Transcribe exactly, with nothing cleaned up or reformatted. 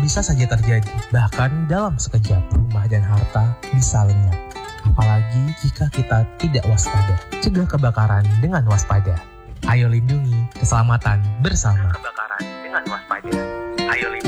bisa saja terjadi. Bahkan dalam sekejap, rumah dan harta bisa lenyap. Apalagi jika kita tidak waspada. Cegah kebakaran dengan waspada. Ayo lindungi keselamatan bersama. Kebakaran dengan waspada. Ayo lindungi